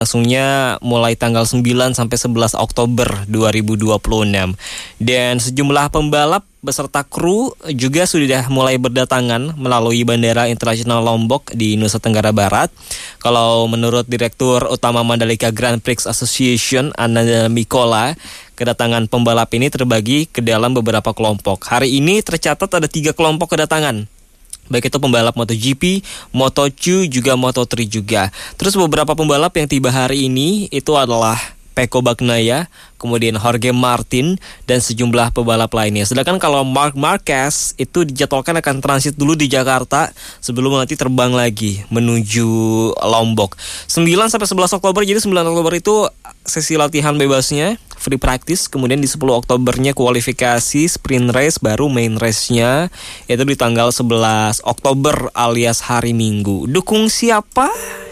Langsungnya mulai tanggal 9 sampai 11 Oktober 2026. Dan sejumlah pembalap beserta kru juga sudah mulai berdatangan melalui Bandara Internasional Lombok di Nusa Tenggara Barat. Kalau menurut Direktur Utama Mandalika Grand Prix Association, Ananda Mikola, kedatangan pembalap ini terbagi ke dalam beberapa kelompok. Hari ini tercatat ada 3 kelompok kedatangan. Baik itu pembalap MotoGP, Moto2, juga Moto3 juga. Terus beberapa pembalap yang tiba hari ini itu adalah Pecco Bagnaia, kemudian Jorge Martin, dan sejumlah pembalap lainnya. Sedangkan kalau Marc Marquez itu dijadwalkan akan transit dulu di Jakarta sebelum nanti terbang lagi menuju Lombok. 9 sampai 11 Oktober, jadi 9 Oktober itu sesi latihan bebasnya, free practice, kemudian di 10 Oktobernya kualifikasi, sprint race, baru main race-nya itu di tanggal 11 Oktober alias hari Minggu. Dukung siapa?